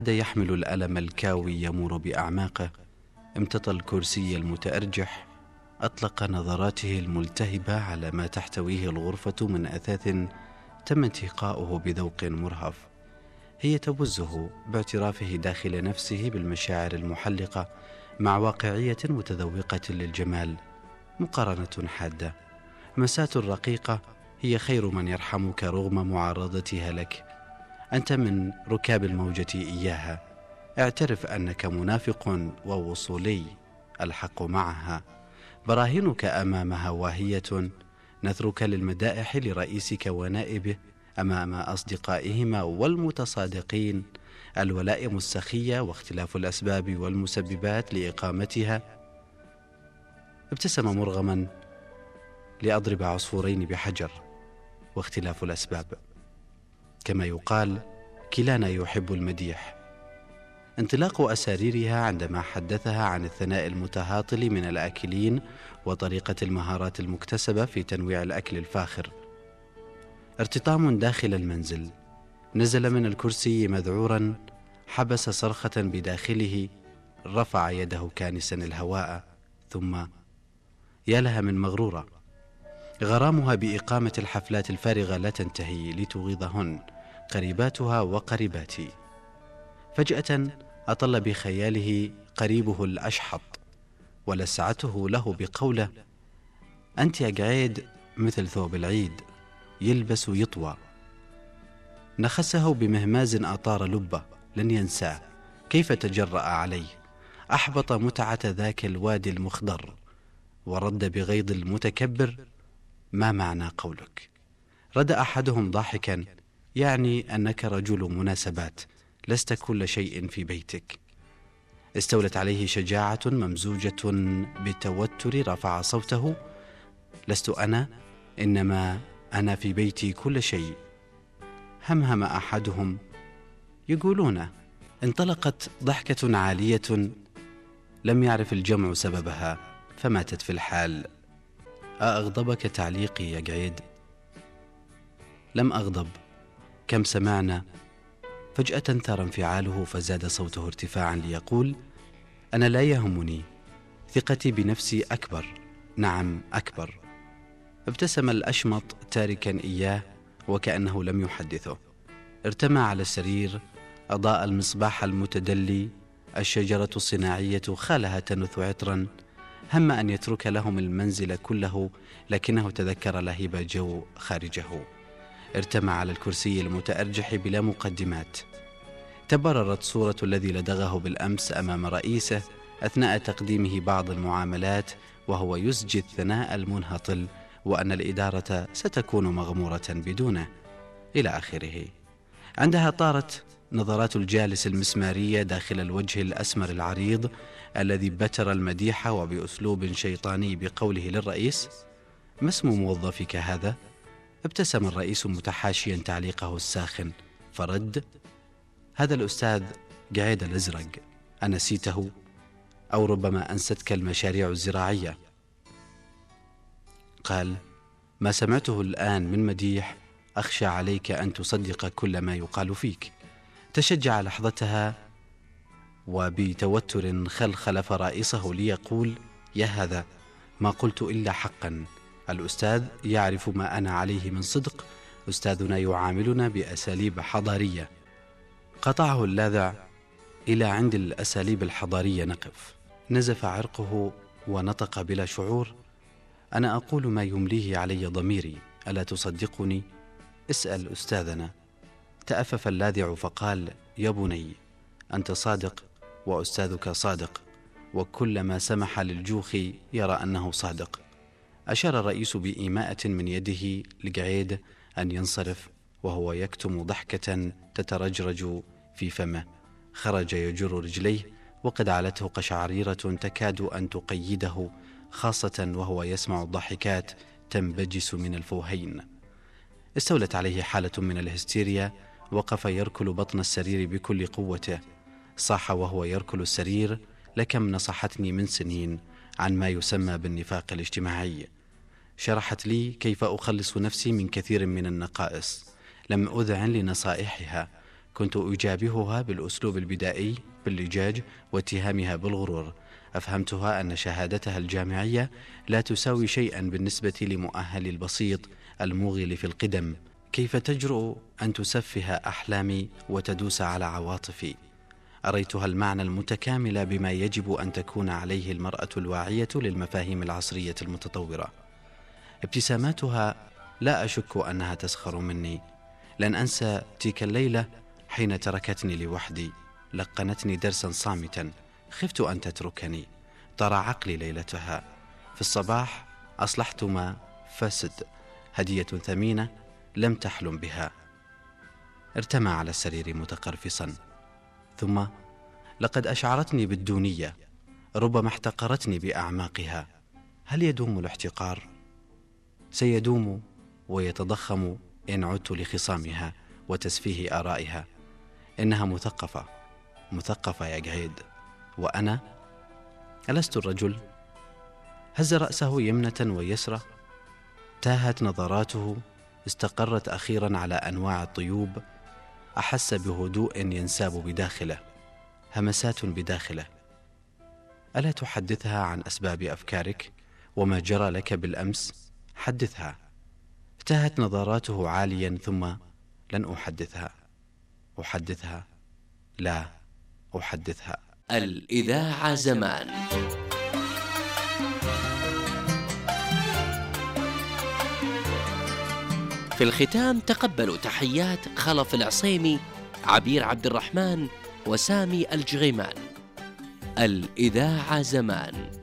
يحمل الألم الكاوي يمور بأعماقه، امتطى الكرسي المتأرجح، أطلق نظراته الملتهبة على ما تحتويه الغرفة من أثاث تم انتقاؤه بذوق مرهف. هي تبزه باعترافه داخل نفسه بالمشاعر المحلقة مع واقعية متذوقة للجمال، مقارنة حادة. مساة رقيقة هي خير من يرحمك رغم معارضتها لك. أنت من ركاب الموجة إياها، اعترف أنك منافق ووصولي، الحق معها. براهينك أمامها واهية، نثرك للمدائح لرئيسك ونائبه أمام أصدقائهما والمتصادقين، الولائم السخية واختلاف الأسباب والمسببات لإقامتها. ابتسم مرغما لأضرب عصفورين بحجر، واختلاف الأسباب. كما يقال كلانا يحب المديح. انطلاق أساريرها عندما حدثها عن الثناء المتهاطل من الآكلين وطريقة المهارات المكتسبة في تنويع الأكل الفاخر. ارتطام داخل المنزل، نزل من الكرسي مذعورا، حبس صرخة بداخله، رفع يده كانسا الهواء، ثم يا لها من مغرورة. غرامها بإقامة الحفلات الفارغة لا تنتهي لتغيظهن قريباتها وقريباتي. فجأة أطل بخياله قريبه الأشحط ولسعته له بقوله: أنت يا قعيد مثل ثوب العيد، يلبس يطوى. نخسه بمهماز أطار لبه، لن ينساه كيف تجرأ عليه. أحبط متعة ذاك الوادي المخضر، ورد بغيظ المتكبر: ما معنى قولك؟ رد أحدهم ضاحكا: يعني أنك رجل مناسبات، لست كل شيء في بيتك. استولت عليه شجاعة ممزوجة بتوتر، رفع صوته: لست أنا، إنما أنا في بيتي كل شيء. همهم أحدهم: يقولون. انطلقت ضحكة عالية لم يعرف الجمع سببها، فماتت في الحال. أغضبك تعليقي يا قعيد؟ لم أغضب، كم سمعنا. فجأة ثار انفعاله فزاد صوته ارتفاعا ليقول: أنا لا يهمني، ثقتي بنفسي أكبر، نعم أكبر. ابتسم الأشمط تاركا إياه وكأنه لم يحدثه. ارتمى على السرير، أضاء المصباح المتدلي، الشجرة الصناعية خالها تنث عطرا. هم أن يترك لهم المنزل كله، لكنه تذكر لهيب جو خارجه. ارتمى على الكرسي المتأرجح بلا مقدمات. تبررت صورة الذي لدغه بالأمس أمام رئيسه أثناء تقديمه بعض المعاملات، وهو يسجي الثناء المنهطل، وأن الإدارة ستكون مغمورة بدونه، إلى آخره. عندها طارت نظرات الجالس المسمارية داخل الوجه الأسمر العريض الذي بتر المديح وبأسلوب شيطاني بقوله للرئيس: ما اسم موظفك هذا؟ ابتسم الرئيس متحاشيا تعليقه الساخن، فرد: هذا الأستاذ قعيد الأزرق، أنسيته؟ أو ربما أنستك المشاريع الزراعية. قال: ما سمعته الآن من مديح أخشى عليك أن تصدق كل ما يقال فيك. تشجع لحظتها، وبتوتر خلخل فرائصه ليقول: يا هذا ما قلت إلا حقا. الأستاذ يعرف ما أنا عليه من صدق، أستاذنا يعاملنا بأساليب حضارية. قطعه اللاذع: إلى عند الأساليب الحضارية نقف. نزف عرقه ونطق بلا شعور: أنا أقول ما يمليه علي ضميري، ألا تصدقني؟ اسأل أستاذنا. تأفف اللاذع فقال: يا بني، أنت صادق وأستاذك صادق، وكل ما سمح للجوخ يرى أنه صادق. أشار الرئيس بإيماءة من يده لقعيد أن ينصرف، وهو يكتم ضحكة تترجرج في فمه. خرج يجر رجليه، وقد علته قشعريرة تكاد أن تقيده، خاصة وهو يسمع الضحكات تنبجس من الفوهين. استولت عليه حالة من الهستيريا، وقف يركل بطن السرير بكل قوته. صاح وهو يركل السرير: لكم نصحتني من سنين عن ما يسمى بالنفاق الاجتماعي. شرحت لي كيف أخلص نفسي من كثير من النقائص، لم أذعن لنصائحها، كنت أجابهها بالأسلوب البدائي باللجاج واتهامها بالغرور. أفهمتها أن شهادتها الجامعية لا تساوي شيئا بالنسبة لمؤهل البسيط الموغل في القدم. كيف تجرؤ أن تسفه أحلامي وتدوس على عواطفي؟ أريتها المعنى المتكامل بما يجب أن تكون عليه المرأة الواعية للمفاهيم العصرية المتطورة. ابتساماتها لا أشك أنها تسخر مني. لن أنسى تلك الليلة حين تركتني لوحدي، لقنتني درسا صامتا، خفت أن تتركني. طرى عقلي ليلتها. في الصباح أصلحت ما فسد، هدية ثمينة لم تحلم بها. ارتمى على السرير متقرفصا، ثم لقد أشعرتني بالدونية، ربما احتقرتني بأعماقها. هل يدوم الاحتقار؟ سيدوم ويتضخم إن عدت لخصامها وتسفيه آرائها. إنها مثقفة يا جهيد، وأنا ألست الرجل؟ هز رأسه يمنة ويسرى، تاهت نظراته، استقرت أخيرا على أنواع الطيوب. أحس بهدوء ينساب بداخله، همسات بداخله. ألا تحدثها عن أسباب أفكارك وما جرى لك بالأمس؟ حدثها. تاهت نظراته عاليا، ثم لن أحدثها، لا أحدثها. الإذاعة زمان. في الختام تقبلوا تحيات خلف العصيمي، عبير عبد الرحمن، وسامي الجغيمان. الإذاعة زمان.